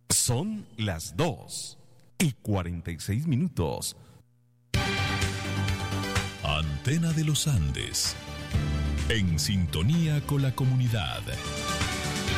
Son las 2:46. Antena de los Andes. En sintonía con la comunidad.